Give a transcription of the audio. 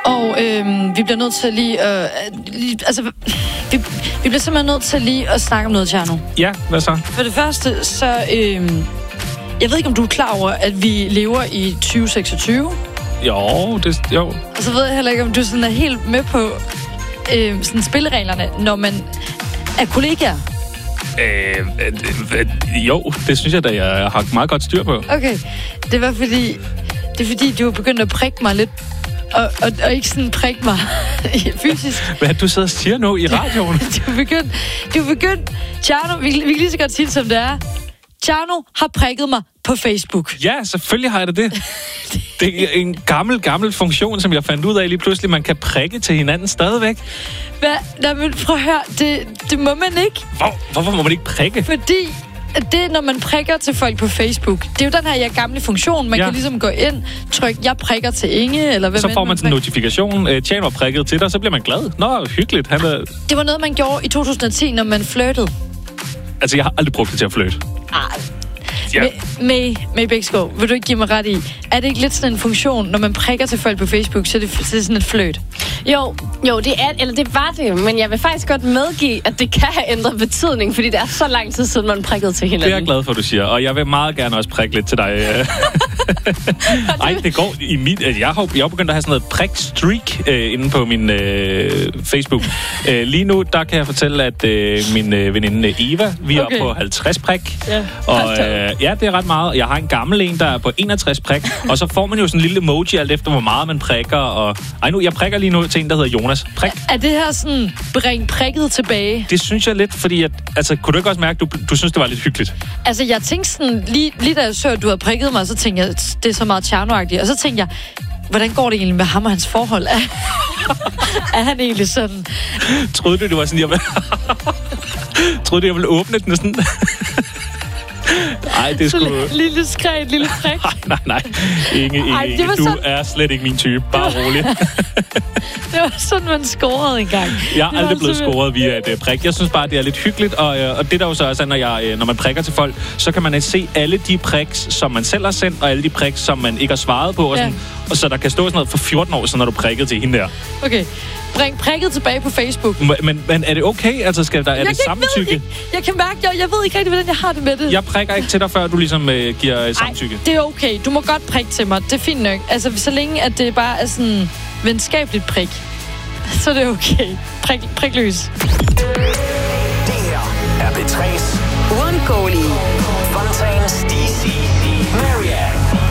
Og vi bliver nødt til lige... vi bliver simpelthen nødt til lige at snakke om noget, Tjerno. Ja, hvad så? For det første, så... jeg ved ikke, om du er klar over, at vi lever i 2026. Jo. Og så ved jeg heller ikke, om du sådan er helt med på sådan spillereglerne, når man er kollegaer. Jo, det synes jeg da, jeg har meget godt styr på. Okay, det er fordi, du er begyndt at prikke mig lidt, og ikke sådan prikke mig fysisk. Hvad du sidder og siger nu i radioen? Du er begyndt, Tjerno, vi kan lige så godt sige det, som det er. Tjerno har prikket mig på Facebook. Ja, selvfølgelig har jeg det. Det er en gammel funktion, som jeg fandt ud af lige pludselig. Man kan prikke til hinanden stadigvæk. Nej, men prøv at høre, det må man ikke. Hvorfor må man ikke prikke? Fordi det, når man prikker til folk på Facebook, det er jo den her gamle funktion. Man kan ligesom gå ind, trykke, jeg prikker til Inge, eller hvad. Så får man sådan en notifikation. Tjerno var prikket til dig, så bliver man glad. Nå, hyggeligt. Det var noget, man gjorde i 2010, når man flirtede. Altså, jeg har aldrig brugt det til at flirte. Ja. Med Bækskov, vil du ikke give mig ret i? Er det ikke lidt sådan en funktion, når man prikker til folk på Facebook, så er det sådan et fløjt? Jo, det var det, men jeg vil faktisk godt medgive, at det kan have ændret betydning, fordi det er så lang tid siden, man prikkede til hinanden. Det er jeg glad for, du siger, og jeg vil meget gerne også prikke lidt til dig. Ej, det går i mit... Jeg har begyndt at have sådan noget prik-streak inde på min Facebook. Lige nu, der kan jeg fortælle, at min veninde Eva, vi er på 50 prik. Ja. Og ja, det er ret meget. Jeg har en gammel en, der er på 61 prik, og så får man jo sådan en lille emoji alt efter, hvor meget man prikker. Og jeg prikker lige nu til en, der hedder Jonas. Prik. Er det her sådan, bring prikket tilbage? Det synes jeg lidt, fordi kunne du ikke også mærke, du synes, det var lidt hyggeligt? Altså, jeg tænkte sådan, lige da jeg så, at du havde prikket mig, så tænkte jeg, det er så meget Tjerno-agtigt. Og så tænkte jeg, hvordan går det egentlig med ham og hans forhold? Er han egentlig sådan? Troede du var sådan, jeg ville åbne den sådan? Nej, det skulle... Lille skræt, lille prik. Nej. Inge, du er slet ikke min type. Bare rolig. Det var sådan, man scorede engang. Jeg er aldrig blevet scoret via et prik. Jeg synes bare, det er lidt hyggeligt. Og det der jo så også er, når man prikker til folk, så kan man se alle de priks, som man selv har sendt, og alle de priks, som man ikke har svaret på. Og, sådan, og så der kan stå sådan noget for 14 år siden, når du prikkede til hende der. Okay. Bring prikket tilbage på Facebook. Men er det okay? Altså, er det samtykke? Jeg kan mærke, jeg ved ikke rigtig, hvordan jeg har det med det. Jeg prikker ikke til dig, før du ligesom giver samtykke. Det er okay. Du må godt prikke til mig. Det er fint nok. Altså, så længe at det bare er sådan venskabeligt prik, så er det okay. Prik løs. Det her er P3's uundgåelige Fontaine's DC.